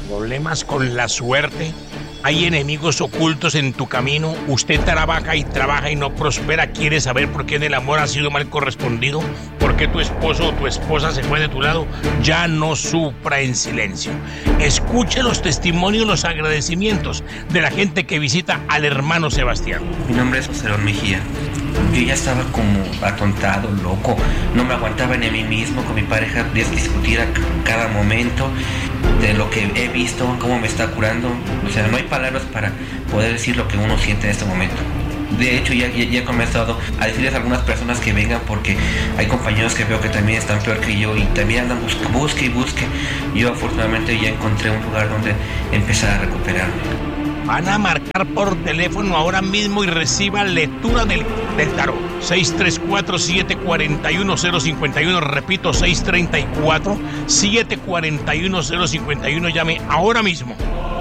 Problemas con la suerte. Hay enemigos ocultos en tu camino. Usted trabaja y no prospera. ¿Quiere saber por qué en el amor ha sido mal correspondido? ¿Por qué tu esposo o tu esposa se fue de tu lado? Ya no sufra en silencio. Escuche los testimonios, los agradecimientos de la gente que visita al hermano Sebastián. Mi nombre es José Mejía. Yo ya estaba como atontado, loco. No me aguantaba ni a mí mismo con mi pareja discutir a cada momento de lo que he visto, cómo me está curando. O sea, no hay palabras para poder decir lo que uno siente en este momento. De hecho, ya he comenzado a decirles a algunas personas que vengan porque hay compañeros que veo que también están peor que yo y también andan busque. Yo afortunadamente ya encontré un lugar donde empezar a recuperarme. Van a marcar por teléfono ahora mismo y reciban lectura del tarot. 634-741-051. Repito, 634-741-051. Llame ahora mismo.